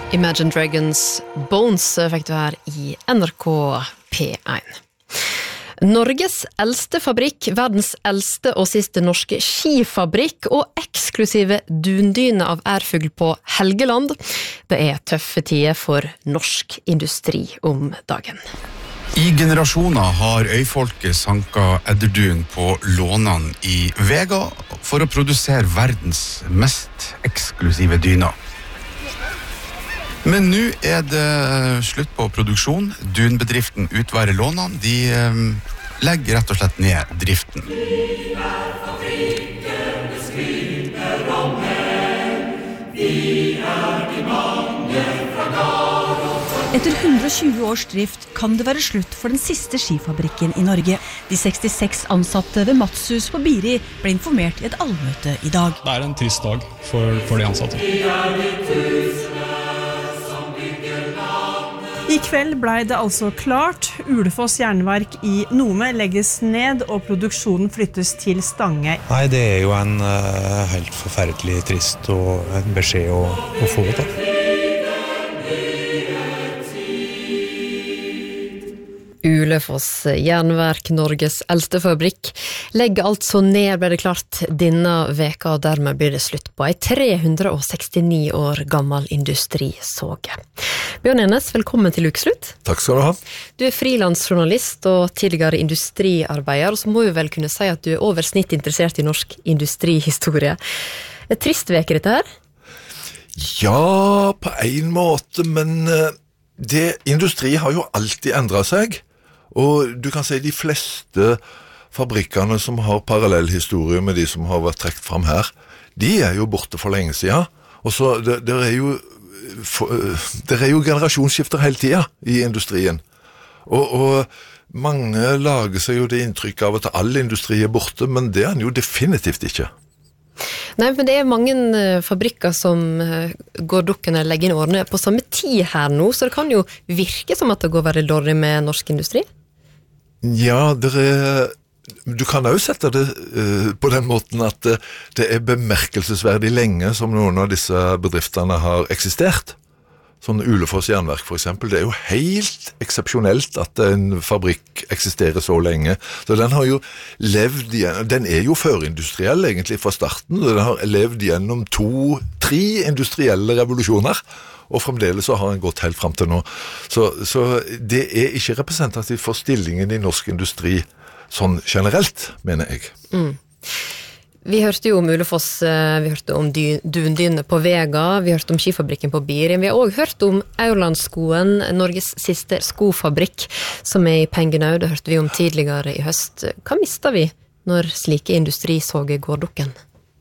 Imagine Dragons Bones fikk du her I NRK P1. Norges eldste fabrikk, verdens eldste og siste norske skifabrikk og eksklusive dundyne av ærfugl på Helgeland. Det tøffe tider for norsk industri om dagen. I generasjoner har øyfolket sanka edderdun på lånene I Vega for å produsere verdens mest eksklusive dyner. Men nå det slutt på produksjon. Dunbedriften Utvære Lånene, de legger rett og slett ned driften. Etter 120 års drift kan det være slutt for den siste skifabrikken I Norge. De 66 ansatte ved Matshus på Biri ble informert I et allmøte I dag. Det en trist dag for de ansatte. I kveld ble det altså klart. Ulefoss jernverk I Nome legges ned og produksjonen flyttes til Stange. Nei, det jo en helt forferdelig trist og en beskjed å få da. Ulefoss jernverk, Norges eldste fabrikk, legger altså ned, ble det klart, denne veka, og dermed blir det slutt på en 369 år gammel industrisåge. Bjørn Enes, velkommen til Ukeslutt. Takk skal du ha. Du freelansjournalist og tidligere industriarbeider, og så må vi vel kunne si at du over snitt interessert I norsk industrihistorie. Trist veke dette her? Ja, på en måte, men industri har jo alltid endret seg. Og du kan si de fleste fabrikkene som har parallell historie med de som har vært trekt fram her, de jo borte for lenge siden. Og så det jo generasjonsskifter hele tiden I industrien. Og mange lager seg jo det inntrykk av at all industri borte, men det den jo definitivt ikke. Nei, men det mange fabrikker som går dukken eller legger inn årene på samme tid her nå, så det kan jo virke som at det går veldig dårlig med norsk industri. Ja, du kan jo sette det på den måten at det bemerkelsesverdig lenge som noen av disse bedriftene har eksistert. Sånn Ulefoss jernverk for eksempel, det jo helt eksepsjonelt at en fabrikk eksisterer så lenge. Så den har jo levd igjen, den jo førindustriell egentlig fra starten, den har levd gjennom 2-3 industrielle revolusjoner, og fremdeles så har den gått helt frem til nå. Så det ikke representativt for stillingen I norsk industri sånn generelt, mener jeg. Vi hørte jo om Ulefoss, vi hørte om dundyne på Vega, vi hørte om skifabrikken på Biri, vi har også hørt om Aurlandskoen, Norges siste skofabrikk, som I pengenød, det hørte vi om tidligere I høst. Hva mister vi når slike industrisåger går dukken?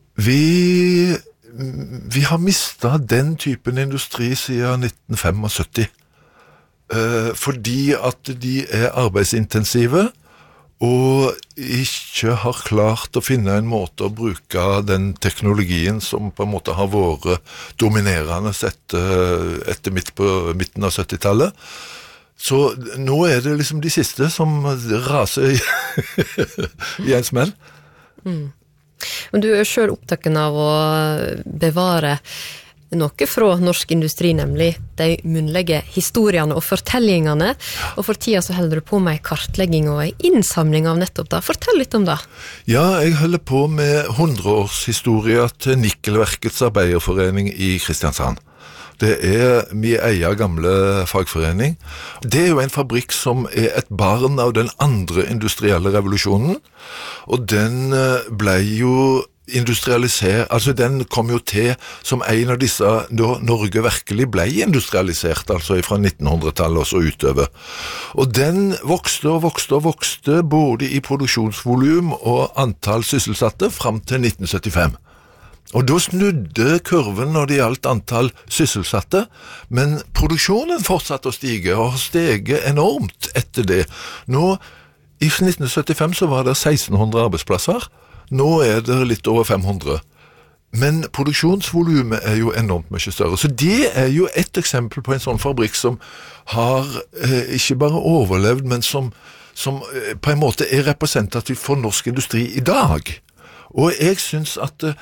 Vi har mistet den typen industri siden 1975, fordi at de arbeidsintensive, og ikke har klart å finne en måte å bruke den teknologien som på en måte har vært dominerende etter midten av 70-tallet. Så nå det liksom de siste som raser I en smell. Men du selv opptatt av å bevare noe fra norsk industri, nemlig de munnlige historiene og fortellingene, og for tida så holder du på med en kartlegging og en innsamling av nettopp det. Fortell litt om det. Ja, jeg holder på med 100-årshistorie til Nikkelverkets arbeiderforening I Kristiansand. Det min egen gamle fagforening. Det jo en fabrikk som et barn av den andre industrielle revolusjonen, og den ble jo industrialisert, altså den kom jo til som en av disse da Norge virkelig ble industrialisert, altså fra 1900-tallet og så utover. Og den vokste og vokste og vokste både I produksjonsvolum og antall sysselsatte frem til 1975. Og da snudde kurven når det gjaldt antall sysselsatte, men produksjonen fortsatte å stige, og har steget enormt etter det. Nå, I 1975 så var det 1600 arbeidsplasser, nå det litt over 500. Men produksjonsvolumet jo enormt mye større. Så det jo et eksempel på en sånn fabrikk som har ikke bare overlevd, men som på en måte representativ for norsk industri I dag. Og jeg synes at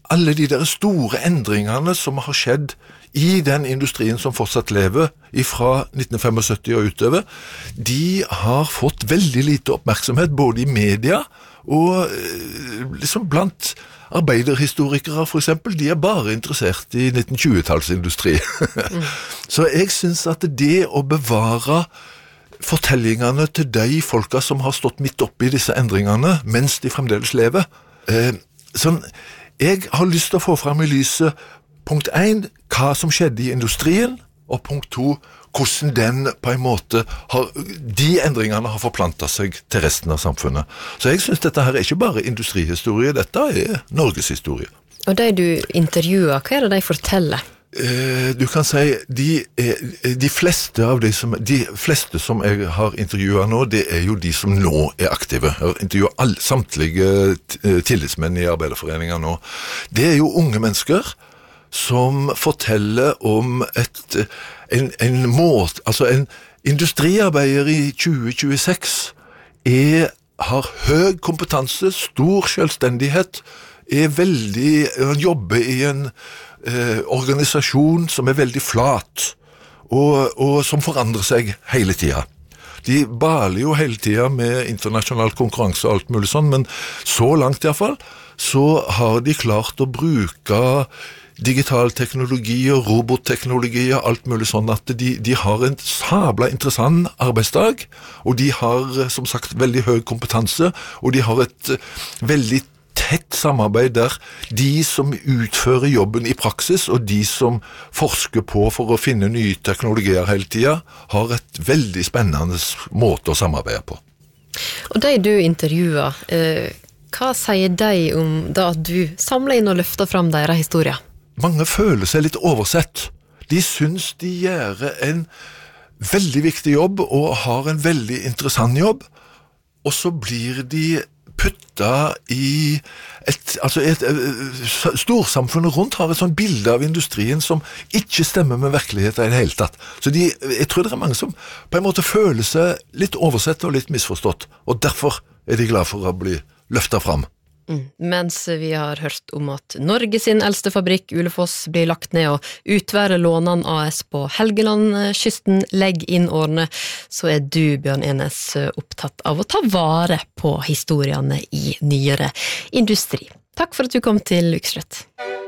alle de der store endringene som har skjedd i den industrien som fortsatt lever fra 1975 og utover, de har fått veldig lite oppmerksomhet både i media og liksom blant arbeiderhistorikere for eksempel, de bare interessert i 1920-tallsindustri. Så jeg synes at det å bevare fortellingene til de folka som har stått midt oppe i disse endringene, mens de fremdeles lever, sånn, jeg har lyst til å få frem i lyset punkt 1, hva som skjedde i industrien, og punkt 2, hvordan den på en måte de endringene har forplantet seg til resten av samfunnet. Så jeg synes dette her ikke bare industrihistorie, dette Norges historie. Og de du intervjuer, hva det de forteller? Du kan si, de fleste som jeg har intervjuet nå, det jo de som nå aktive. Jeg har intervjuet samtlige tillitsmenn i Arbeiderforeningen nå. Det jo unge mennesker som forteller om en industriarbeider i 2026 har høy kompetanse, stor selvstendighet, han jobber i en organisasjon som veldig flat og som forandrer seg hele tiden. De baler jo hele tiden med internasjonal konkurranse og alt mulig sånn, men så langt i hvert fall, så har de klart å bruke digital teknologi og robotteknologi og alt mulig sånn at de har en sabla interessant arbeidsdag, og de har som sagt veldig høy kompetanse, og de har et veldig tett samarbeid der de som utfører jobben i praksis og de som forsker på for å finne nye teknologier hele tiden har et veldig spennende måte å samarbeide på. Og de du intervjuer, hva sier de om da du samler inn og løfter fram deres historier? Mange føler seg litt oversett. De synes de gjør en veldig viktig jobb og har en veldig interessant jobb, og så blir de putta i storsamfunnet rundt har et sånt bilde av industrien som ikke stemmer med virkeligheten i det hele tatt. Så jeg tror det mange som på en måte føler seg litt oversett og litt misforstått, og derfor de glad for å bli løftet fram. Mens vi har hørt om at Norge sin eldste fabrikk, Ulefoss, blir lagt ned og Utvære Lånan AS på Helgelandskysten legger inn årene, så du, Bjørn Enes, opptatt av å ta vare på historiene i nyere industri. Takk for at du kom til Ukeslutt.